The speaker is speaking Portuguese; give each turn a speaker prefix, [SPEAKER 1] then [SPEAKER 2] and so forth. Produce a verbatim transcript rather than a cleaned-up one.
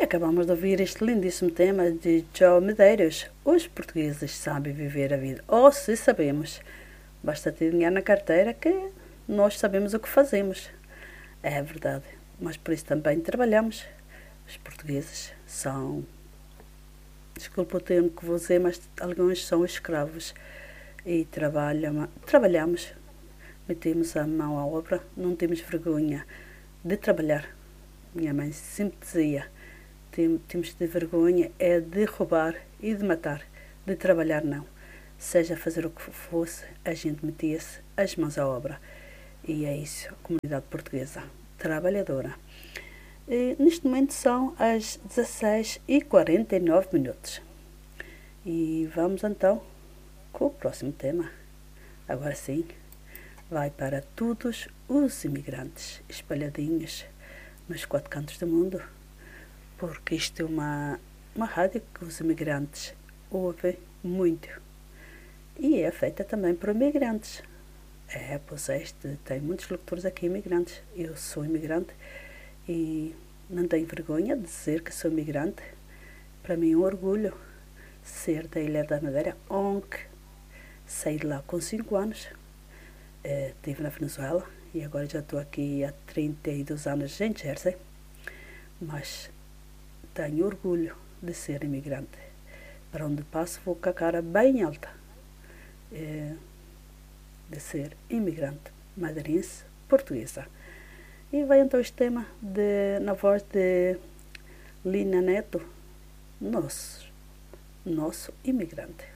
[SPEAKER 1] acabamos de ouvir este lindíssimo tema de João Medeiros. Os portugueses sabem viver a vida. Ou se sabemos, basta ter dinheiro na carteira que nós sabemos o que fazemos. É verdade, mas por isso também trabalhamos. Os portugueses são, desculpa o termo que vou dizer, mas alguns são escravos e trabalham, trabalhamos, metemos a mão à obra, não temos vergonha de trabalhar. Minha mãe sempre dizia, temos de ter vergonha é de roubar e de matar, de trabalhar não. Seja fazer o que fosse, a gente metia-se as mãos à obra. E é isso, a comunidade portuguesa, trabalhadora. E, neste momento são as dezasseis e quarenta e nove minutos. E vamos então com o próximo tema. Agora sim, vai para todos os imigrantes espalhadinhos nos quatro cantos do mundo, porque isto é uma, uma rádio que os imigrantes ouvem muito. E é feita também por imigrantes. É, pois é, este, tem muitos locutores aqui imigrantes. Eu sou imigrante e não tenho vergonha de dizer que sou imigrante. Para mim é um orgulho ser da Ilha da Madeira, onde saí de lá com cinco anos. É, estive na Venezuela e agora já estou aqui há trinta e dois anos em Jersey. Mas tenho orgulho de ser imigrante. Para onde passo vou com a cara bem alta. É, de ser imigrante madeirense portuguesa. E vai então este tema de, na voz de Lina Neto, nosso, nosso imigrante.